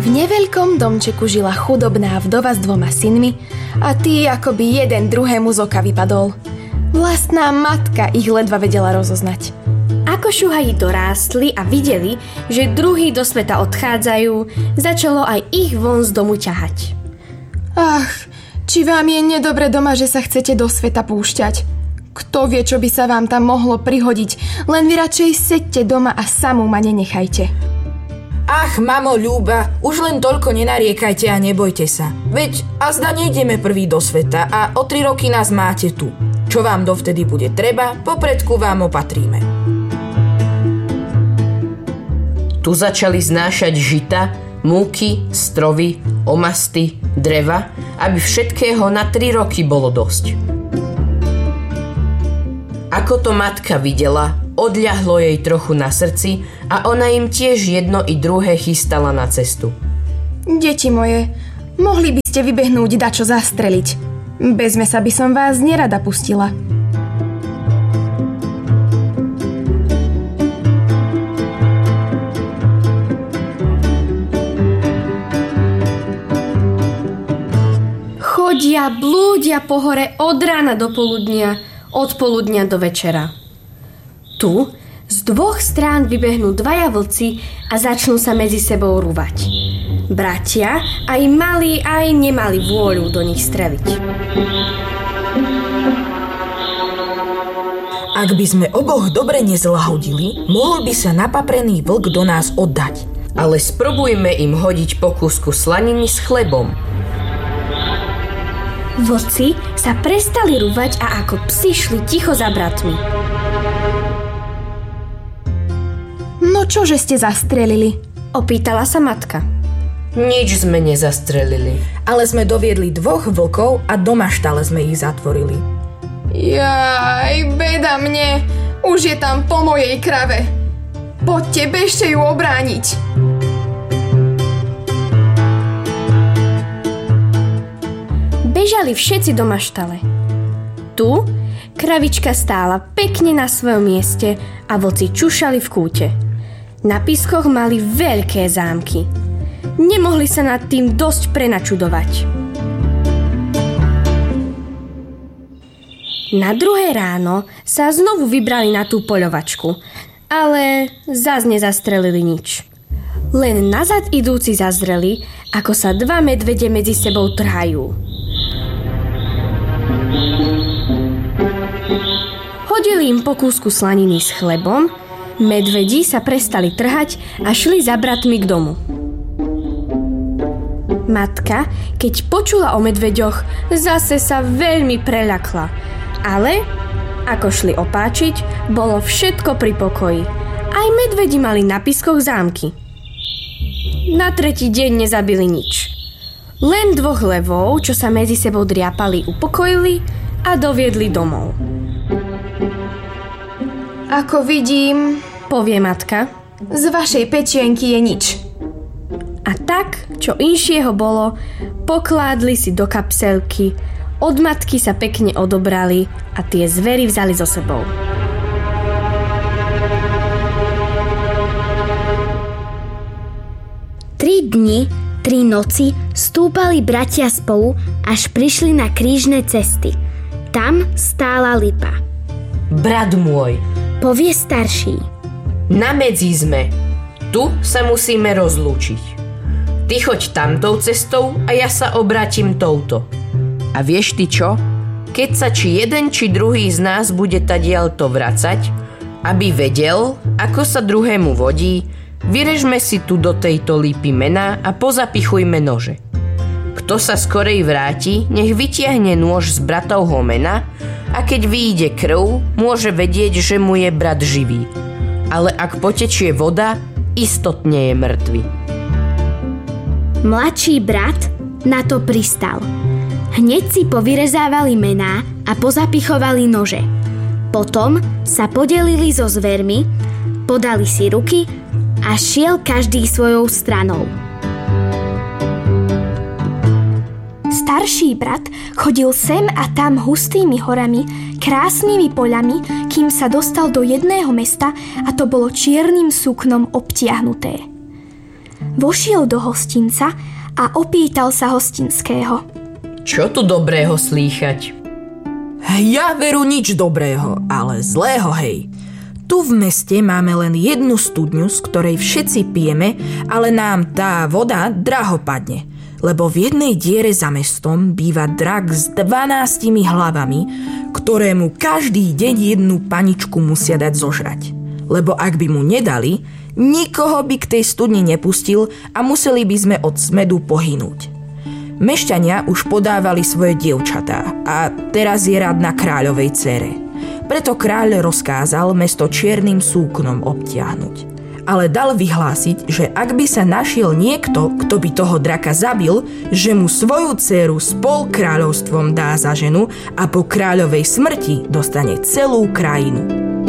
V neveľkom domčeku žila chudobná vdova s 2 synmi a tí akoby jeden druhému z oka vypadol. Vlastná matka ich ledva vedela rozoznať. Ako šuhaji dorástli a videli, že druhí do sveta odchádzajú, začalo aj ich von z domu ťahať. Ach, či vám je nedobre doma, že sa chcete do sveta púšťať? Kto vie, čo by sa vám tam mohlo prihodiť, len vy radšej sedte doma a samú ma nenechajte. Ach, mamo ľúba, už len toľko nenariekajte a nebojte sa. Veď azda nejdeme prvý do sveta a o 3 roky nás máte tu. Čo vám dovtedy bude treba, popredku vám opatríme. Tu začali znášať žita, múky, strovy, omasty, dreva, aby všetkého na 3 roky bolo dosť. Ako to matka videla, odľahlo jej trochu na srdci a ona im tiež jedno i druhé chystala na cestu. Deti moje, mohli by ste vybehnúť dačo zastreliť. Bez mesa by som vás nerada pustila. Chodia, blúdia po hore od rána do poludnia, od poludnia do večera. Tu z 2 strán vybehnú 2 vlci a začnú sa medzi sebou rúvať. Bratia aj mali, aj nemali vôľu do nich streliť. Ak by sme oboch dobre nezlahodili, mohol by sa napaprený vlk do nás oddať. Ale sprobujme im hodiť po kúsku slaniny s chlebom. Vlci sa prestali rúvať a ako psi šli ticho za bratmi. No čože ste zastrelili? Opýtala sa matka. Nič sme nezastrelili. Ale sme doviedli 2 vlkov a do maštale sme ich zatvorili. Jaj, beda mne. Už je tam po mojej krave. Poďte, bežte ju obrániť. Bežali všetci do maštale. Tu kravička stála pekne na svojom mieste a vlci čušali v kúte. Na pískoch mali veľké zámky. Nemohli sa nad tým dosť prenačudovať. Na druhé ráno sa znovu vybrali na tú poľovačku, ale zas nezastrelili nič. Len nazad idúci zazreli, ako sa 2 medvede medzi sebou trhajú. Hodili im po kúsku slaniny s chlebom, medvedi sa prestali trhať a šli za bratmi k domu. Matka, keď počula o medveďoch, zase sa veľmi preľakla. Ale, ako šli opáčiť, bolo všetko pri pokoji. Aj medvedi mali na pískoch zámky. Na 3. deň nezabili nič. Len 2 levov, čo sa medzi sebou driapali, upokojili a doviedli domov. Ako vidím, povie matka, z vašej pečienky je nič. A tak, čo inšieho bolo, pokládli si do kapselky, od matky sa pekne odobrali a tie zvery vzali so sebou. Tri dni, 3 noci stúpali bratia spolu, až prišli na krížne cesty. Tam stála lipa. Brat môj, povie starší. na medzi sme. Tu sa musíme rozlúčiť. Ty choď tamtou cestou a ja sa obrátim touto. A vieš ty čo? Keď sa či jeden, či druhý z nás bude tadiaľto vracať, aby vedel, ako sa druhému vodí, vyrežme si tu do tejto lípy mená a pozapichujme nože. Kto sa skorej vráti, nech vytiahne nôž z bratovho mena a keď vyjde krv, môže vedieť, že mu je brat živý. Ale ak potečie voda, istotne je mŕtvy. Mladší brat na to pristal. Hneď si povyrezávali mená a pozapichovali nože. Potom sa podelili so zvermi, podali si ruky a šiel každý svojou stranou. Starší brat chodil sem a tam hustými horami, krásnymi poľami, kým sa dostal do jedného mesta a to bolo čiernym suknom obtiahnuté. Vošiel do hostinca a opýtal sa hostinského. Čo tu dobrého slýchať? Ja veru nič dobrého, ale zlého, hej. Tu v meste máme len jednu studňu, z ktorej všetci pijeme, ale nám tá voda draho padne. Lebo v jednej diere za mestom býva drak s 12 hlavami, ktorému každý deň jednu paničku musia dať zožrať. Lebo ak by mu nedali, nikoho by k tej studni nepustil a museli by sme od smedu pohynúť. Mešťania už podávali svoje dievčatá a teraz je rád na kráľovej dcére. Preto kráľ rozkázal mesto čiernym súknom obtiahnuť. Ale dal vyhlásiť, že ak by sa našiel niekto, kto by toho draka zabil, že mu svoju dcéru spol kráľovstvom dá za ženu a po kráľovej smrti dostane celú krajinu.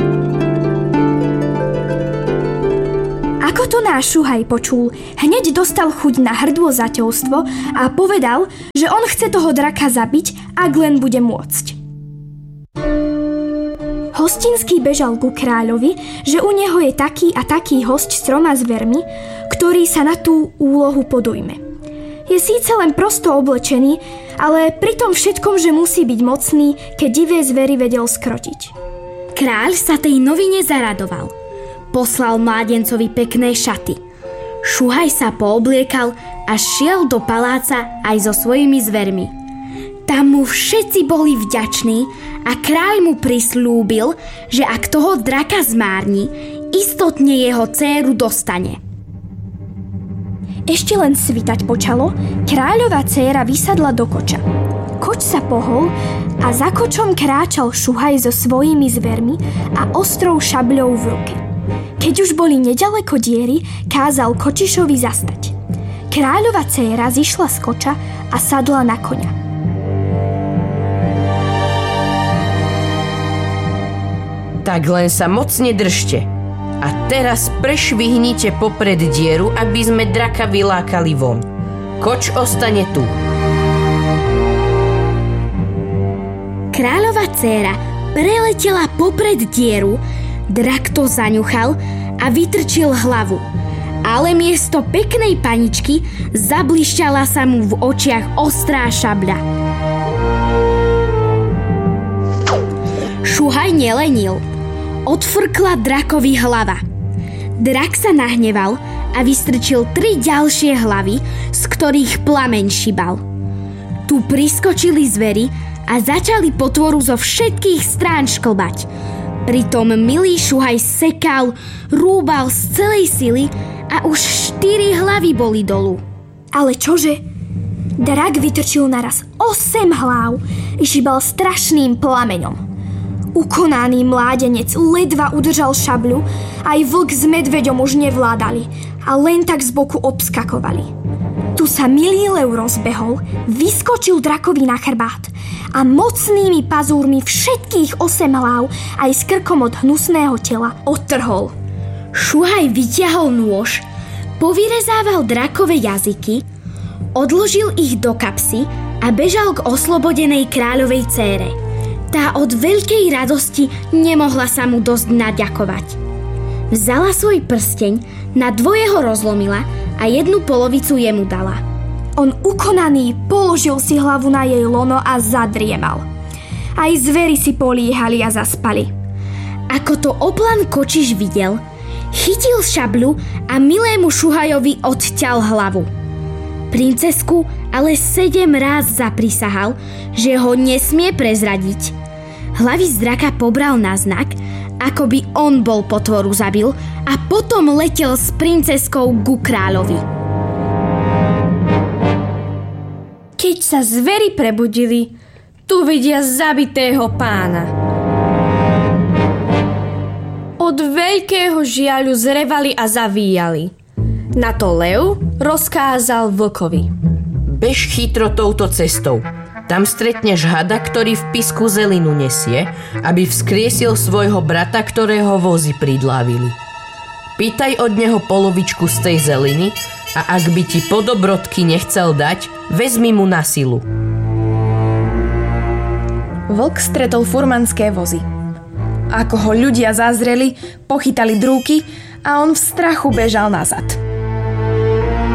Ako to náš Šuhaj počul, hneď dostal chuť na hrdôzateľstvo a povedal, že on chce toho draka zabiť, ak len bude môcť. Hostinský bežal ku kráľovi, že u neho je taký a taký hosť s 3 zvermi, ktorý sa na tú úlohu podujme. Je síce len prosto oblečený, ale pri tom všetkom, že musí byť mocný, keď divé zvery vedel skrotiť. Kráľ sa tej novine zaradoval. Poslal mládencovi pekné šaty. Šuhaj sa poobliekal a šiel do paláca aj so svojimi zvermi. Tam mu všetci boli vďační a kráľ mu prislúbil, že ak toho draka zmárni, istotne jeho dcéru dostane. Ešte len svitať počalo, kráľova dcéra vysadla do koča. Koč sa pohol a za kočom kráčal Šuhaj so svojimi zvermi a ostrou šabľou v ruke. Keď už boli nedaleko diery, kázal kočišovi zastať. Kráľova dcéra zišla z koča a sadla na koňa. Tak len sa mocne držte. A teraz prešvihnite popred dieru, aby sme draka vylákali von. Koč ostane tu. Kráľova dcéra preletela popred dieru, drak to zaňuchal a vytrčil hlavu. Ale miesto peknej paničky zablišťala sa mu v očiach ostrá šabľa. Šuhaj nelenil. Odfrkla drakovi hlava. Drak sa nahneval a vystrčil 3 ďalšie hlavy, z ktorých plameň šibal. Tu priskočili zveri a začali potvoru zo všetkých strán šklbať. Pritom milý Šuhaj sekal, rúbal z celej sily a už 4 hlavy boli dolu. Ale čože? Drak vytrčil naraz 8 hlav, šibal strašným plameňom. Ukonaný mládenec ledva udržal šabľu, aj vlk s medveďom už nevládali a len tak z boku obskakovali. Tu sa milý lev rozbehol, vyskočil drakovi na chrbát a mocnými pazúrmi všetkých 8 hlav aj s krkom od hnusného tela odtrhol. Šuhaj vyťahol nôž, povyrezával drakové jazyky, odložil ich do kapsy a bežal k oslobodenej kráľovej dcére. Tá od veľkej radosti nemohla sa mu dosť naďakovať. Vzala svoj prsteň, na 2 ho rozlomila a 1 polovicu jemu dala. On ukonaný položil si hlavu na jej lono a zadriemal. Aj zveri si poliehali a zaspali. Ako to oplan kočiš videl, chytil šabľu a milému Šuhajovi odťal hlavu. Princesku ale 7 ráz zaprisahal, že ho nesmie prezradiť. Hlavy z draka pobral na znak, ako by on bol potvoru zabil a potom letel s princeskou ku kráľovi. Keď sa zveri prebudili, tu vidia zabitého pána. Od veľkého žiaľu zrevali a zavíjali. Na to lev rozkázal vlkovi: Bež chytro touto cestou. Tam stretneš hada, ktorý v pisku zelinu nesie, aby vzkriesil svojho brata, ktorého vozy pridlávili. Pýtaj od neho polovičku z tej zeliny a ak by ti po dobrodky nechcel dať, vezmi mu na silu. Vlk stretol furmanské vozy. Ako ho ľudia zazreli, pochytali drúky a on v strachu bežal nazad.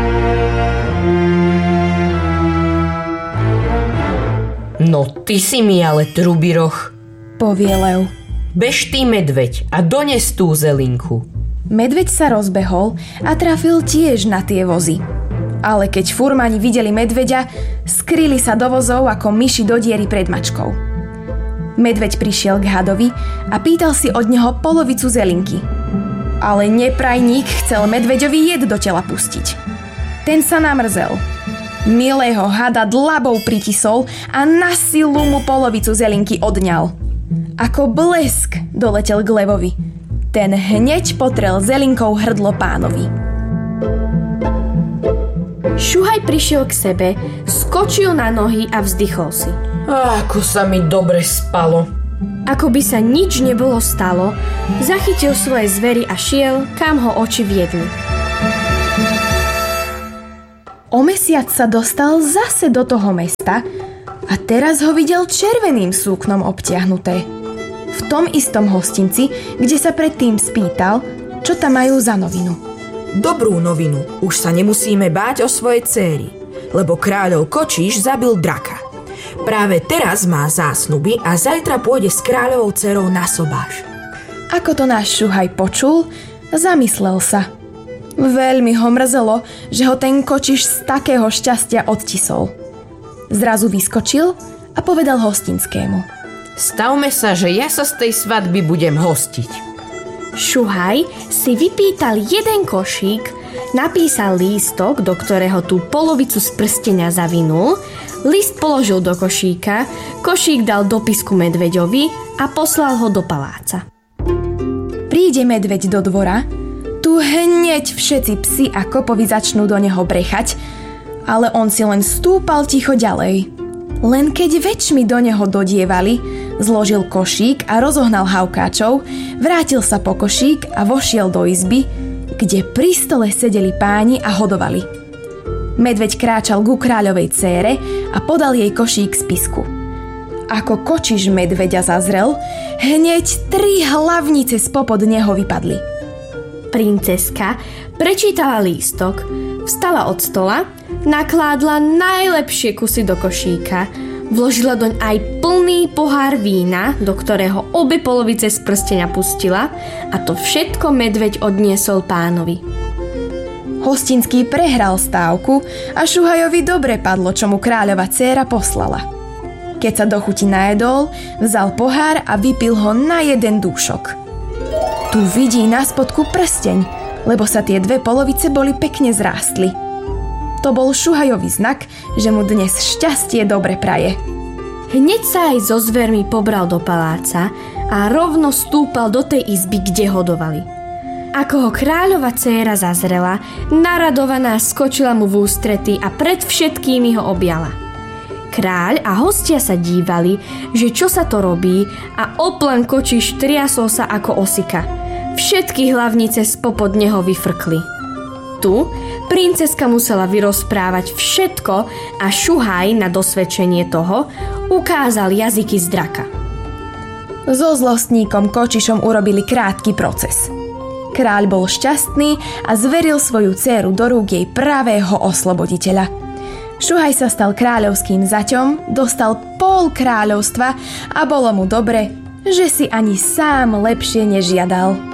No, ty si mi ale trubiroch, povie lev. Bež ty, medveď, a dones tú zelinku. Medveď sa rozbehol a trafil tiež na tie vozy. Ale keď furmani videli medveďa, skryli sa do vozov ako myši do diery pred mačkou. Medveď prišiel k hadovi a pýtal si od neho polovicu zelinky. Ale neprajník chcel medveďovi jed do tela pustiť. Ten sa namrzel. Milého hada dlabou pritisol a na silu mu polovicu zelinky odňal. Ako blesk doletel k levovi. Ten hneď potrel zelinkou hrdlo pánovi. Šuhaj prišiel k sebe, skočil na nohy a vzdychol si. Ako sa mi dobre spalo. Ako by sa nič nebolo stalo, zachytil svoje zvery a šiel, kam ho oči viedli. O mesiac sa dostal zase do toho mesta a teraz ho videl červeným súknom obtiahnuté. V tom istom hostinci, kde sa predtým spýtal, čo tam majú za novinu. Dobrú novinu, už sa nemusíme báť o svoje céry, lebo kráľov kočíš zabil draka. Práve teraz má zásnuby a zajtra pôjde s kráľovou dcerou na sobáš. Ako to náš Šuhaj počul, zamyslel sa. Veľmi ho mrzelo, že ho ten kočiš z takého šťastia odtisol. Zrazu vyskočil a povedal hostinskému. Stavme sa, že ja sa z tej svadby budem hostiť. Šuhaj si vypýtal jeden košík, napísal lístok, do ktorého tú polovicu z prstenia zavinul, list položil do košíka, košík dal do pisku medveďovi a poslal ho do paláca. Príde medveď do dvora, tu hneď všetci psi a kopovi začnú do neho brechať, ale on si len stúpal ticho ďalej. Len keď väčšmi do neho dodievali, zložil košík a rozohnal havkáčov, vrátil sa po košík a vošiel do izby, kde pri stole sedeli páni a hodovali. Medveď kráčal ku kráľovej dcére a podal jej košík z pisku. Ako kočiš medveďa zazrel, hneď 3 hlavnice spopod neho vypadli. Princeska prečítala lístok, vstala od stola, nakládla najlepšie kusy do košíka, vložila doň aj plný pohár vína, do ktorého obe polovice z prstenia pustila, a to všetko medveď odniesol pánovi. Hostinský prehral stávku a Šuhajovi dobre padlo, čo mu kráľova dcéra poslala. Keď sa do chuti najedol, vzal pohár a vypil ho na jeden dúšok. Tu vidí na spodku prsteň, lebo sa tie 2 polovice boli pekne zrástli. To bol Šuhajový znak, že mu dnes šťastie dobre praje. Hneď sa aj so zvermi pobral do paláca a rovno stúpal do tej izby, kde hodovali. Ako ho kráľova dcéra zazrela, naradovaná skočila mu v ústrety a pred všetkými ho objala. Kráľ a hostia sa dívali, že čo sa to robí, a oplan kočiš triasol sa ako osika. Všetky hlavnice spopod neho vyfrkli. Tu princeska musela vyrozprávať všetko a Šuhaj na dosvedčenie toho ukázal jazyky z draka. So zlostníkom Kočišom urobili krátky proces. Kráľ bol šťastný a zveril svoju dcéru do rúk jej pravého osloboditeľa. Šuhaj sa stal kráľovským zaťom, dostal pol kráľovstva a bolo mu dobre, že si ani sám lepšie nežiadal.